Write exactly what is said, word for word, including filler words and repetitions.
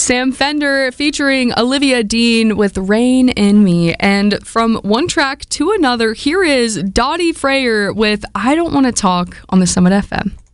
Sam Fender featuring Olivia Dean with Rain in Me. And from one track to another, here is Dottie Freyer with I Don't Want to Talk on the Summit F M.